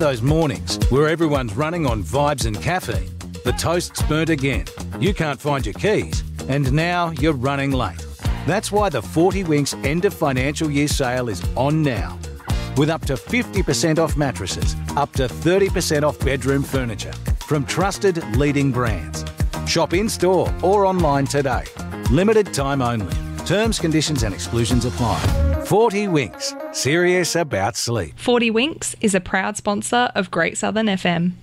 those mornings where everyone's running on vibes and caffeine? The toast's burnt again, you can't find your keys, and now you're running late. That's why the 40 Winks end of financial year sale is on now. With up to 50% off mattresses, up to 30% off bedroom furniture from trusted leading brands. Shop in-store or online today. Limited time only. Terms, conditions and exclusions apply. 40 Winks. Serious about sleep. 40 Winks is a proud sponsor of Great Southern FM.